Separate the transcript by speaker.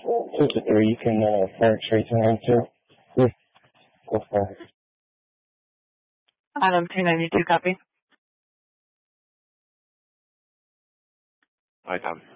Speaker 1: 2-3, you can fire trace around too. Yeah, go for it.
Speaker 2: Adam 292, copy.
Speaker 3: Hi, Tom.